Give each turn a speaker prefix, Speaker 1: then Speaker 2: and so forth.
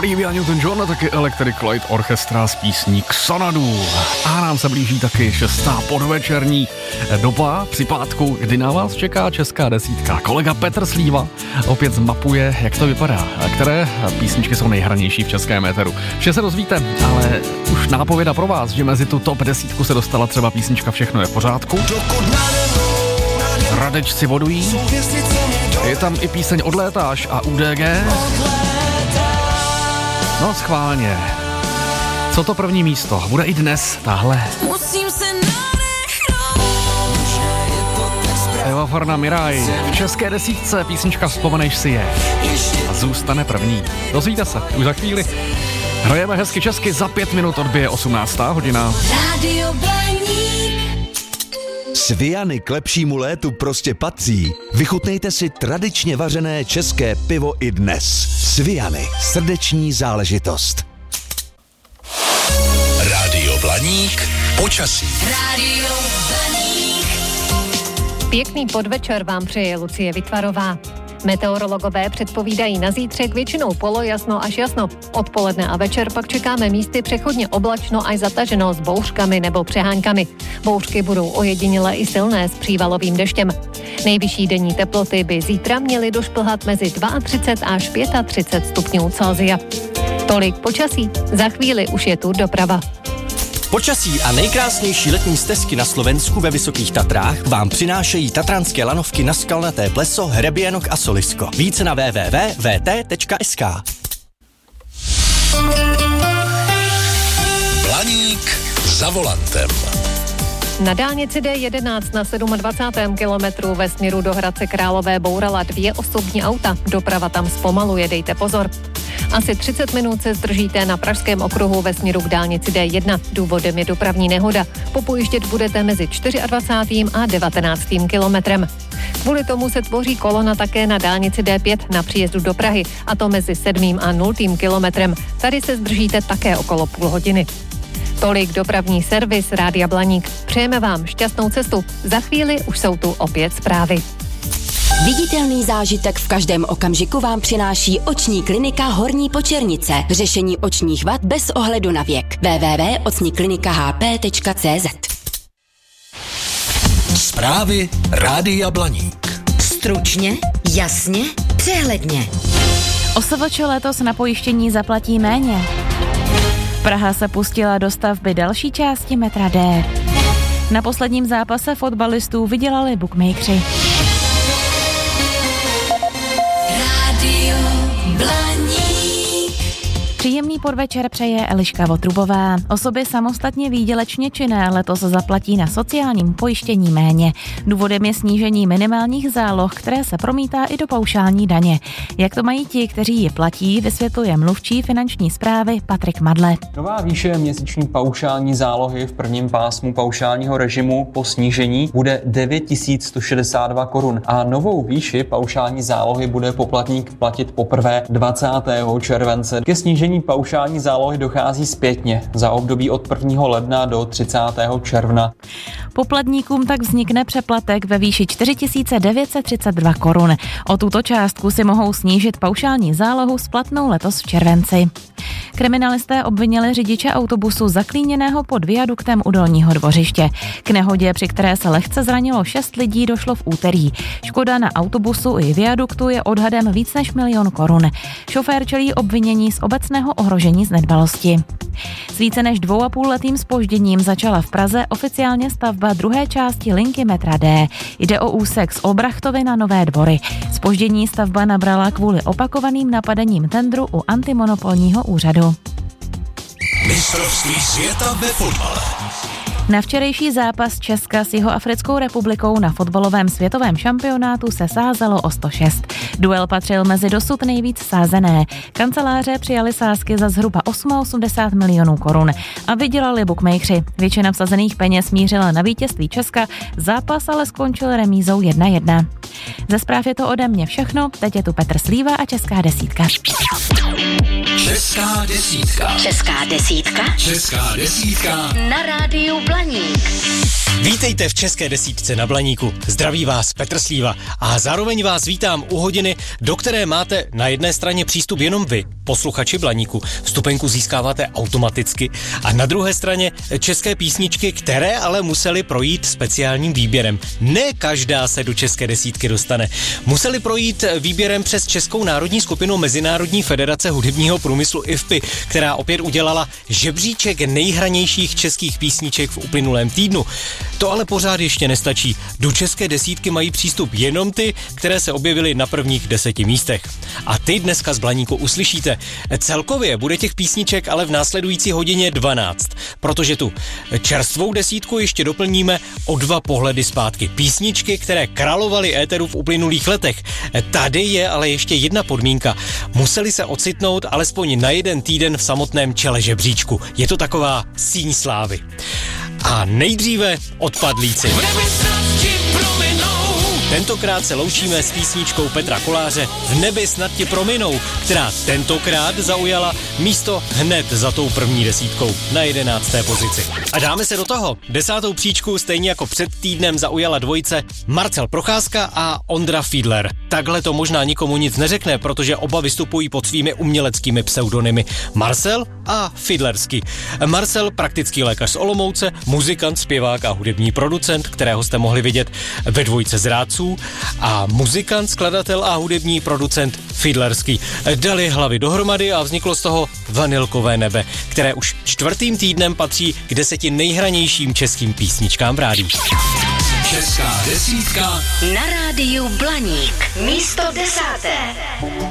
Speaker 1: Olivia Newton-John a taky Electric Light Orchestra s písní Xanadu. A nám se blíží taky 6. podvečerní doba při pátku, kdy na vás čeká Česká desítka. Kolega Petr Slíva opět zmapuje, jak to vypadá, které písničky jsou nejhranější v českém éteru. Vše se dozvíte, ale už nápověda pro vás, že mezi tu top 10 se dostala třeba písnička Všechno je v pořádku. Radečci vodují. Je tam i píseň Odlétáš a UDG. No schválně. Co to první místo? Bude i dnes tahle. Eva Farna Miraj. V české desítce písnička Vzpomeneš si je. A zůstane první. Dozvíte se, už za chvíli. Hrajeme hezky česky, za 5 minut odbije 18. hodina.
Speaker 2: Rádio Blaník.
Speaker 3: Sviany k lepšímu létu prostě patří. Vychutnejte si tradičně vařené české pivo i dnes. Sviany, srdeční záležitost.
Speaker 4: Rádio Blaník, počasí.
Speaker 2: Rádio Blaník.
Speaker 5: Pěkný podvečer vám přeje Lucie Vytvarová. Meteorologové předpovídají na zítřek většinou polojasno až jasno. Odpoledne a večer pak čekáme místy přechodně oblačno až zataženo s bouřkami nebo přeháňkami. Bouřky budou ojediněle i silné s přívalovým deštěm. Nejvyšší denní teploty by zítra měly došplhat mezi 32 až 35 stupňů Celsia. Tolik počasí, za chvíli už je tu doprava.
Speaker 6: Počasí a nejkrásnější letní stezky na Slovensku ve Vysokých Tatrách vám přinášejí tatranské lanovky na Skalnaté pleso, hřeběnok a solisko. Více na www.vt.sk.
Speaker 4: Blaník za volantem.
Speaker 5: Na dálnici D11 na 27. kilometru ve směru do Hradce Králové bourala 2 osobní auta. Doprava tam zpomaluje, dejte pozor. Asi 30 minut se zdržíte na Pražském okruhu ve směru k dálnici D1. Důvodem je dopravní nehoda. Popojíždět budete mezi 24. a 19. kilometrem. Kvůli tomu se tvoří kolona také na dálnici D5 na příjezdu do Prahy, a to mezi 7. a 0. kilometrem. Tady se zdržíte také okolo půl hodiny. Tolik dopravní servis Rádia Blaník. Přejeme vám šťastnou cestu. Za chvíli už jsou tu opět zprávy.
Speaker 7: Viditelný zážitek v každém okamžiku vám přináší oční klinika Horní Počernice. Řešení očních vad bez ohledu na věk. www.ocniklinikahp.cz.
Speaker 4: Zprávy Rádia Blaník.
Speaker 7: Stručně, jasně, přehledně.
Speaker 8: OSVČ letos na pojištění zaplatí méně. Praha se pustila do stavby další části metra D. Na posledním zápase fotbalistů vydělali bookmakeri.
Speaker 2: Rádio Blaník.
Speaker 8: Příjemný podvečer přeje Eliška Votrubová. Osoby samostatně výdělečně činné letos zaplatí na sociálním pojištění méně. Důvodem je snížení minimálních záloh, které se promítá i do paušální daně. Jak to mají ti, kteří ji platí, vysvětluje mluvčí finanční správy Patrik Madle.
Speaker 9: Nová výše měsíční paušální zálohy v prvním pásmu paušálního režimu po snížení bude 9162 korun a novou výši paušální zálohy bude poplatník platit poprvé 20. července. Ke snížení paušální zálohy dochází zpětně za období od 1. ledna do 30. června.
Speaker 8: Poplatníkům tak vznikne přeplatek ve výši 4932 korun. O tuto částku si mohou snížit paušální zálohu splatnou letos v červenci. Kriminalisté obvinili řidiče autobusu zaklíněného pod viaduktem u Dolního Dvořiště. K nehodě, při které se lehce zranilo 6 lidí, došlo v úterý. Škoda na autobusu i viaduktu je odhadem víc než 1 000 000 korun. Šofér čelí obvinění z obecného ohrožení z nedbalosti. S více než 2,5letým zpožděním začala v Praze oficiálně stavba druhé části linky metra D. Jde o úsek z Olbrachtovy na Nové Dvory. Zpoždění stavba nabrala kvůli opakovaným napadením tendru u antimonopolního úřadu.
Speaker 4: Mistrovství světa ve fotbale.
Speaker 8: Na včerejší zápas Česka s Jihoafrickou republikou na fotbalovém světovém šampionátu se sázelo o 106. Duel patřil mezi dosud nejvíc sázené. Kanceláře přijali sázky za zhruba 88 milionů korun a vydělali bookmakeri. Většina vsazených peněz mířila na vítězství Česka, zápas ale skončil remízou 1-1. Ze zpráv je to ode mě všechno, teď je tu Petr Slíva a Česká desítka.
Speaker 4: Česká desítka.
Speaker 7: Česká desítka.
Speaker 4: Česká desítka.
Speaker 7: Na rádiu Blaník.
Speaker 6: Vítejte v České desítce na Blaníku. Zdraví vás Petr Slíva a zároveň vás vítám u hodiny, do které máte na jedné straně přístup jenom vy,
Speaker 10: posluchači Blaníku, vstupenku získáváte automaticky a na druhé straně české písničky, které ale musely projít speciálním výběrem. Ne každá se do české desítky dostane. Museli projít výběrem přes Českou národní skupinu Mezinárodní federace hudebního průmyslu IFPI, která opět udělala žebříček nejhranějších českých písniček v uplynulém týdnu. To ale pořád ještě nestačí. Do české desítky mají přístup jenom ty, které se objevily na prvních 10 místech. A ty dneska z Blaníku uslyšíte. Celkově bude těch písniček ale v následující hodině 12, protože tu čerstvou desítku ještě doplníme o 2 pohledy zpátky. Písničky, které královaly éteru v uplynulých letech. Tady je ale ještě jedna podmínka. Museli se ocitnout alespoň na 1 týden v samotném čele žebříčku. Je to taková síň slávy. A nejdříve odpadlíci. Tentokrát se loučíme s písničkou Petra Koláře V nebi snad ti prominou, která tentokrát zaujala místo hned za tou první desítkou na 11. pozici. A dáme se do toho. 10. příčku stejně jako před týdnem zaujala dvojice Marcel Procházka a Ondra Fiedler. Takhle to možná nikomu nic neřekne, protože oba vystupují pod svými uměleckými pseudonymy Marcel a Fiedlerský. Marcel, praktický lékař z Olomouce, muzikant, zpěvák a hudební producent, kterého jste mohli vidět ve dvojce Zrádců, a muzikant, skladatel a hudební producent Fiedlerský dali hlavy dohromady a vzniklo z toho Vanilkové nebe, které už 4. týdnem patří k 10 nejhranějším českým písničkám v rádiu.
Speaker 4: Česká desítka
Speaker 7: na rádiu Blaník. Místo 10.